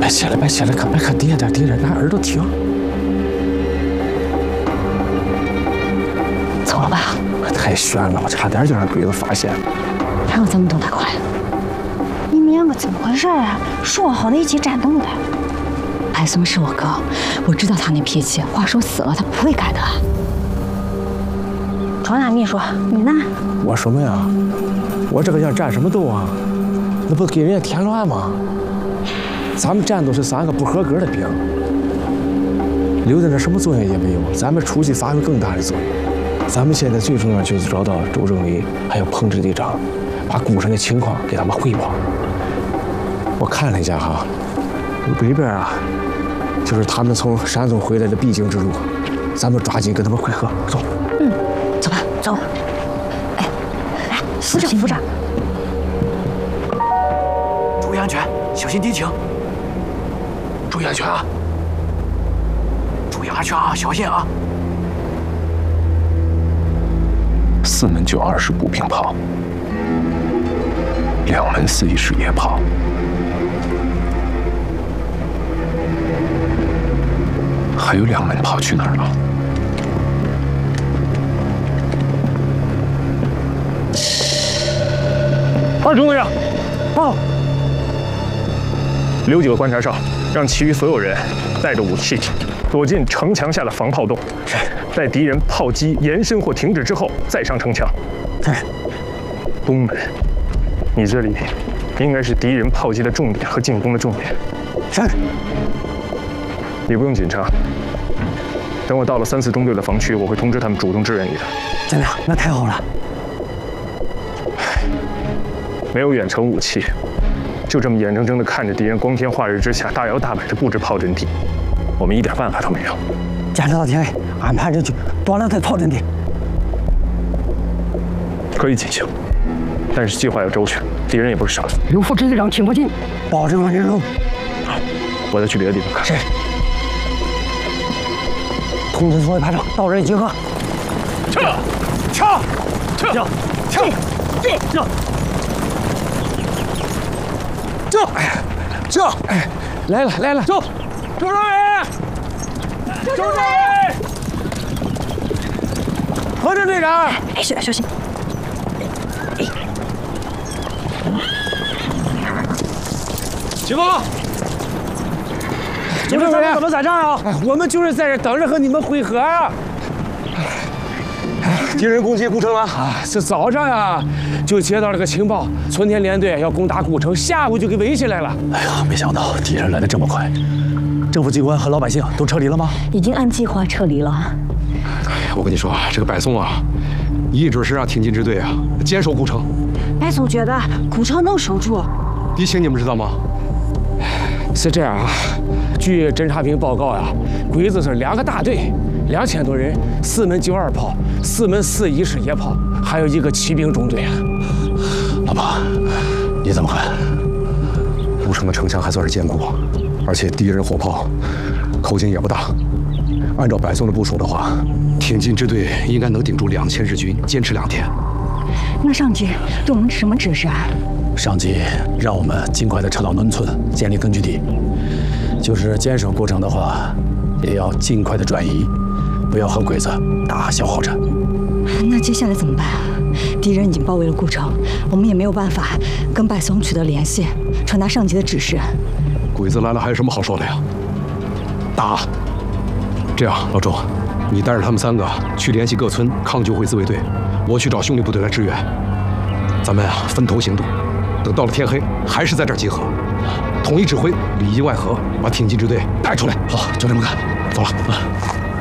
别起来，别起来，别看低点，咱耳朵听。 走了吧。 太悬了，我差点就让鬼子发现。 哪有这么动太快？ 你们两个怎么回事啊？说好的一起战斗的。 白松是我哥，我知道他那脾气，话说死了他不会改的。 传达秘书，你呢？ 我什么呀？我这个要战什么斗啊？那不给人家添乱吗？咱们战斗是3个不合格的兵，留在那什么作用也没有。咱们出去发挥更大的作用。咱们现在最重要就是找到周政委还有彭支队长，把古城的情况给他们汇报。我看了一下哈，北边啊，就是他们从山东回来的必经之路，咱们抓紧跟他们会合。走。 走吧，走。 哎，来，扶着，扶着。 注意安全，小心敌情。注意安全啊！注意安全啊，小心啊 ！4门就20步兵炮，2门4翼式野炮，还有2门炮去哪儿了？ 2中队长，报！留几个观察哨，让其余所有人带着武器躲进城墙下的防炮洞。待敌人炮击延伸或停止之后，再上城墙。东门，你这里应该是敌人炮击的重点和进攻的重点。 是。 你不用紧张，等我到了3、4中队的防区，我会通知他们主动支援你的。 站长，那太好了。 没有远程武器，就这么眼睁睁地看着敌人光天化日之下大摇大摆地布置炮阵地，我们一点办法都没有。 坚持到天黑，安排人去夺两台炮阵地。 可以进行，但是计划要周全，敌人也不是傻子。 刘副支队长听不进，保证人路。 我再去别的地方看。 是。通知所有排长，到人集合。 撤！ 哎，来了，走！周政委，何振队长， 哎，小心！ 起步！ 你们怎么在这儿啊？ 我们就是在这等着和你们会合啊。 敌人攻击古城了啊！是早上呀，就接到了个情报，春天连队要攻打古城，下午就给围起来了。 哎呀，没想到敌人来得这么快。政府机关和老百姓都撤离了吗？ 已经按计划撤离了。 我跟你说，这个白松啊，一直是让挺进支队啊坚守古城。 白松觉得古城能守住。 敌情你们知道吗？ 是这样啊，据侦察兵报告呀，鬼子是2个大队，2000多人，4门92炮，4门4翼式野炮，还有1个骑兵中队啊。 老婆，你怎么看？古城的城墙还算是坚固，而且敌人火炮口径也不大。按照白松的部署的话，挺进支队应该能顶住2000日军，坚持2天。 那上级对我们什么指示啊？ 上级让我们尽快的撤到农村，建立根据地。就是坚守古城的话，也要尽快的转移，不要和鬼子打消耗战。 那接下来怎么办啊？敌人已经包围了古城，我们也没有办法跟白松取得联系，传达上级的指示。 鬼子来了还有什么好说的呀？打！这样，老周，你带着他们3个去联系各村抗救会自卫队，我去找兄弟部队来支援。咱们啊分头行动，等到了天黑，还是在这儿集合，统一指挥，里应外合，把挺进支队带出来。好，就这么干。走了啊。